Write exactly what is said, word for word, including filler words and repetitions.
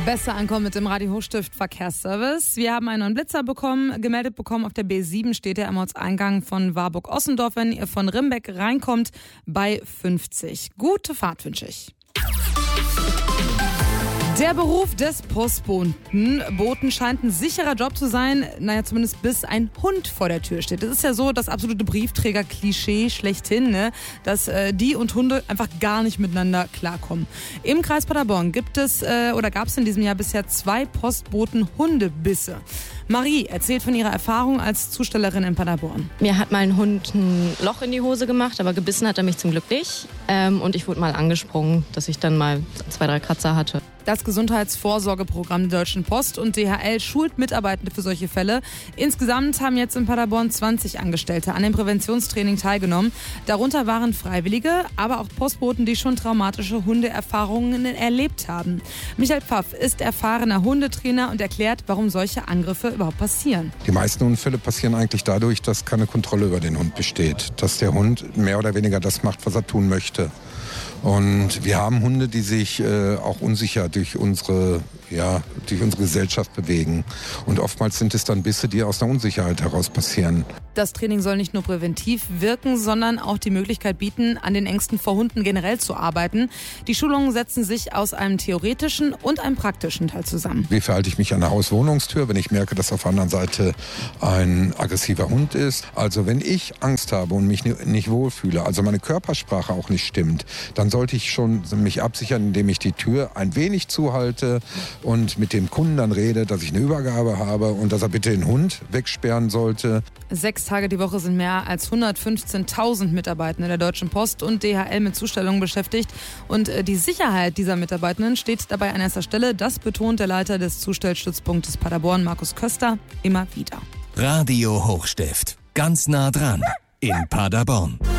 Besser ankommen mit dem Radio Hochstift Verkehrsservice. Wir haben einen neuen Blitzer bekommen, gemeldet bekommen. Auf der B sieben steht er am Ortseingang von Warburg-Ossendorf, wenn ihr von Rimbeck reinkommt, bei fünfzig. Gute Fahrt wünsche ich. Der Beruf des Postboten Boten scheint ein sicherer Job zu sein, naja, zumindest bis ein Hund vor der Tür steht. Das ist ja so das absolute Briefträger-Klischee schlechthin, ne? Dass äh, die und Hunde einfach gar nicht miteinander klarkommen. Im Kreis Paderborn gibt es äh, oder gab es in diesem Jahr bisher zwei Postboten-Hundebisse. Marie erzählt von ihrer Erfahrung als Zustellerin in Paderborn. Mir hat mal ein Hund ein Loch in die Hose gemacht, aber gebissen hat er mich zum Glück nicht. Ähm, und ich wurde mal angesprungen, dass ich dann mal zwei, drei Kratzer hatte. Das Gesundheitsvorsorgeprogramm der Deutschen Post und D H L schult Mitarbeitende für solche Fälle. Insgesamt haben jetzt in Paderborn zwanzig Angestellte an dem Präventionstraining teilgenommen. Darunter waren Freiwillige, aber auch Postboten, die schon traumatische Hundeerfahrungen erlebt haben. Michael Pfaff ist erfahrener Hundetrainer und erklärt, warum solche Angriffe überhaupt passieren. Die meisten Unfälle passieren eigentlich dadurch, dass keine Kontrolle über den Hund besteht. Dass der Hund mehr oder weniger das macht, was er tun möchte. Und wir haben Hunde, die sich äh, auch unsicher durch unsere, ja, durch unsere Gesellschaft bewegen. Und oftmals sind es dann Bisse, die aus einer Unsicherheit heraus passieren. Das Training soll nicht nur präventiv wirken, sondern auch die Möglichkeit bieten, an den Ängsten vor Hunden generell zu arbeiten. Die Schulungen setzen sich aus einem theoretischen und einem praktischen Teil zusammen. Wie verhalte ich mich an der Hauswohnungstür, wenn ich merke, dass auf der anderen Seite ein aggressiver Hund ist? Also wenn ich Angst habe und mich nicht wohlfühle, also meine Körpersprache auch nicht stimmt, dann sollte ich schon mich absichern, indem ich die Tür ein wenig zuhalte und mit dem Kunden dann rede, dass ich eine Übergabe habe und dass er bitte den Hund wegsperren sollte. Sechs Tage die Woche sind mehr als hundertfünfzehntausend Mitarbeitende der Deutschen Post und D H L mit Zustellungen beschäftigt. Und die Sicherheit dieser Mitarbeitenden steht dabei an erster Stelle. Das betont der Leiter des Zustellstützpunktes Paderborn, Markus Köster, immer wieder. Radio Hochstift. Ganz nah dran in Paderborn.